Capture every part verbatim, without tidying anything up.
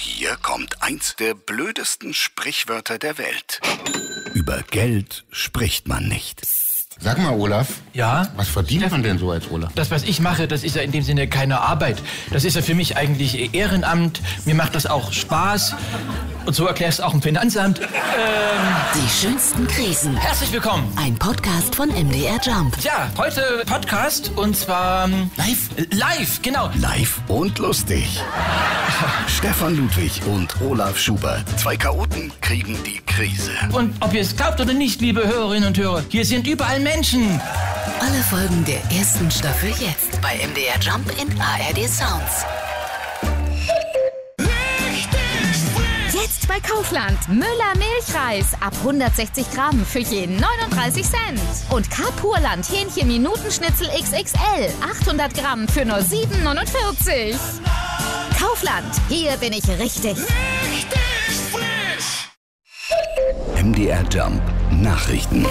Hier kommt eins der blödesten Sprichwörter der Welt. Über Geld spricht man nicht. Sag mal, Olaf. Ja? Was verdient man denn so als Olaf? Das, was ich mache, das ist ja in dem Sinne keine Arbeit. Das ist ja für mich eigentlich Ehrenamt. Mir macht das auch Spaß. Und so erklärst du auch im Finanzamt. Ähm, Die schönsten Krisen. herzlich willkommen. Ein Podcast von M D R Jump. Ja, heute Podcast und zwar... ähm, Live? Live, genau. Live und lustig. Stefan Ludwig und Olaf Schubert. Zwei Chaoten kriegen die Krise. Und ob ihr es glaubt oder nicht, liebe Hörerinnen und Hörer, hier sind überall Menschen. Alle Folgen der ersten Staffel jetzt bei M D R Jump in A R D Sounds. Jetzt bei Kaufland. Müller Milchreis ab hundertsechzig Gramm für jeden neununddreißig Cent. Und K-Purland Hähnchen Minutenschnitzel X X L achthundert Gramm für nur sieben neunundvierzig. Kaufland, hier bin ich richtig. M D R Jump Nachrichten.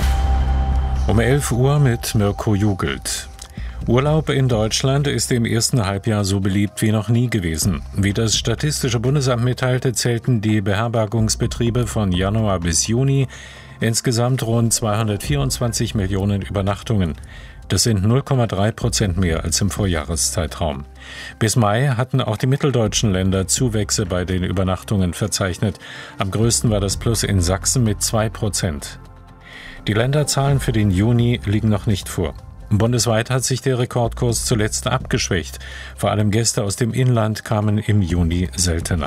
Um elf Uhr mit Mirko Jugelt. Urlaub in Deutschland ist im ersten Halbjahr so beliebt wie noch nie gewesen. Wie das Statistische Bundesamt mitteilte, zählten die Beherbergungsbetriebe von Januar bis Juni insgesamt rund zweihundertvierundzwanzig Millionen Übernachtungen. Das sind null Komma drei Prozent mehr als im Vorjahreszeitraum. Bis Mai hatten auch die mitteldeutschen Länder Zuwächse bei den Übernachtungen verzeichnet. Am größten war das Plus in Sachsen mit zwei Prozent. Die Länderzahlen für den Juni liegen noch nicht vor. Bundesweit hat sich der Rekordkurs zuletzt abgeschwächt. Vor allem Gäste aus dem Inland kamen im Juni seltener.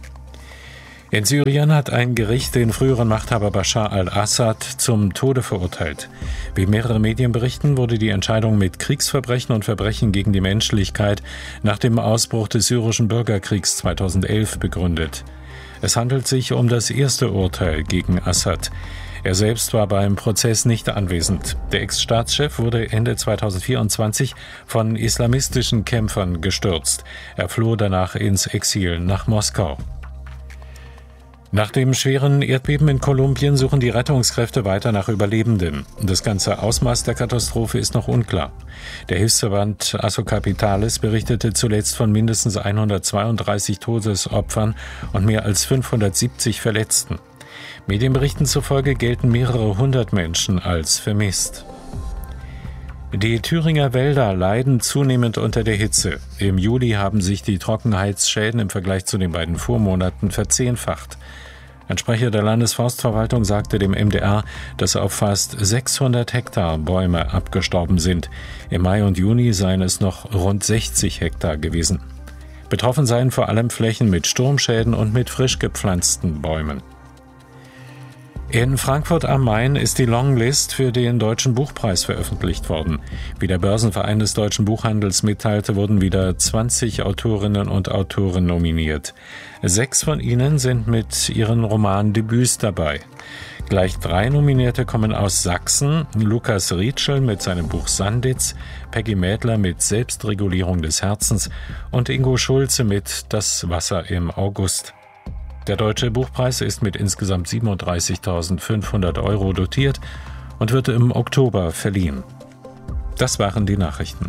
In Syrien hat ein Gericht den früheren Machthaber Bashar al-Assad zum Tode verurteilt. Wie mehrere Medien berichten, wurde die Entscheidung mit Kriegsverbrechen und Verbrechen gegen die Menschlichkeit nach dem Ausbruch des syrischen Bürgerkriegs zweitausendelf begründet. Es handelt sich um das erste Urteil gegen Assad. Er selbst war beim Prozess nicht anwesend. Der Ex-Staatschef wurde Ende zweitausendvierundzwanzig von islamistischen Kämpfern gestürzt. Er floh danach ins Exil nach Moskau. Nach dem schweren Erdbeben in Kolumbien suchen die Rettungskräfte weiter nach Überlebenden. Das ganze Ausmaß der Katastrophe ist noch unklar. Der Hilfsverband Asocapitales berichtete zuletzt von mindestens hundertzweiunddreißig Todesopfern und mehr als fünfhundertsiebzig Verletzten. Medienberichten zufolge gelten mehrere hundert Menschen als vermisst. Die Thüringer Wälder leiden zunehmend unter der Hitze. Im Juli haben sich die Trockenheitsschäden im Vergleich zu den beiden Vormonaten verzehnfacht. Ein Sprecher der Landesforstverwaltung sagte dem M D R, dass auf fast sechshundert Hektar Bäume abgestorben sind. Im Mai und Juni seien es noch rund sechzig Hektar gewesen. Betroffen seien vor allem Flächen mit Sturmschäden und mit frisch gepflanzten Bäumen. In Frankfurt am Main ist die Longlist für den Deutschen Buchpreis veröffentlicht worden. Wie der Börsenverein des deutschen Buchhandels mitteilte, wurden wieder zwanzig Autorinnen und Autoren nominiert. Sechs von ihnen sind mit ihren Romandebüts dabei. Gleich drei Nominierte kommen aus Sachsen: Lukas Rietschel mit seinem Buch Sanditz, Peggy Mädler mit Selbstregulierung des Herzens und Ingo Schulze mit Das Wasser im August. Der Deutsche Buchpreis ist mit insgesamt siebenunddreißigtausendfünfhundert Euro dotiert und wird im Oktober verliehen. Das waren die Nachrichten.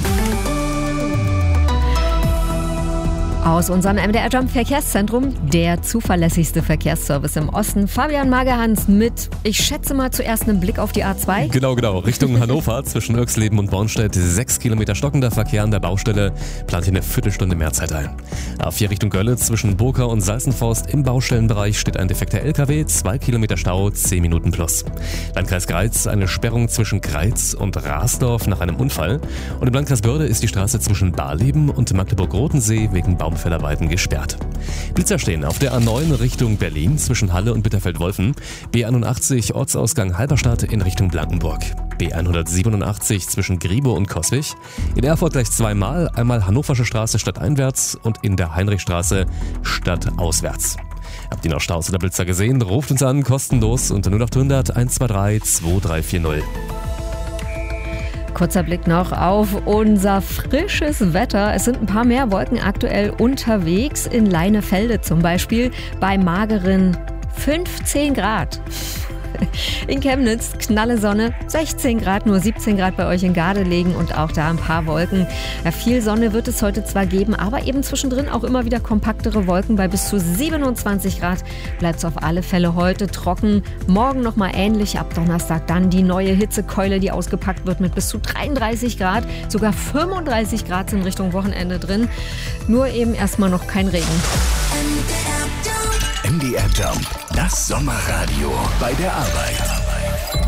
Aus unserem M D R Jump Verkehrszentrum, der zuverlässigste Verkehrsservice im Osten. Fabian Magerhans mit, ich schätze mal zuerst einen Blick auf die A zwei. Genau, genau. Richtung Hannover zwischen Irxleben und Bornstedt. Sechs Kilometer stockender Verkehr an der Baustelle. Plant hier eine Viertelstunde mehr Zeit ein. A vier Richtung Gölle zwischen Burka und Salzenforst. Im Baustellenbereich steht ein defekter L K W. Zwei Kilometer Stau, zehn Minuten plus. Landkreis Greiz, eine Sperrung zwischen Greiz und Rasdorf nach einem Unfall. Und im Landkreis Börde ist die Straße zwischen Barleben und Magdeburg-Rotensee wegen Baumfällerweiten gesperrt. Blitzer stehen auf der A neun Richtung Berlin zwischen Halle und Bitterfeld-Wolfen. B einundachtzig Ortsausgang Halberstadt in Richtung Blankenburg. B hundertsiebenundachtzig zwischen Griebe und Coswig. In Erfurt gleich zweimal, einmal Hannoversche Straße stadteinwärts und in der Heinrichstraße stadtauswärts. Habt ihr noch Staus oder Blitzer gesehen? Ruft uns an, kostenlos unter null acht hundert eins zwei drei zwei drei vier null. Kurzer Blick noch auf unser frisches Wetter. Es sind ein paar mehr Wolken aktuell unterwegs. In Leinefelde zum Beispiel bei mageren fünfzehn Grad. In Chemnitz knalle Sonne, sechzehn Grad, nur siebzehn Grad bei euch in Gardelegen und auch da ein paar Wolken. Ja, viel Sonne wird es heute zwar geben, aber eben zwischendrin auch immer wieder kompaktere Wolken. Bei bis zu siebenundzwanzig Grad bleibt es auf alle Fälle heute trocken. Morgen nochmal ähnlich, ab Donnerstag dann die neue Hitzekeule, die ausgepackt wird mit bis zu dreiunddreißig Grad. Sogar fünfunddreißig Grad sind Richtung Wochenende drin. Nur eben erstmal noch kein Regen. M D R Jump, das Sommerradio bei der Arbeit.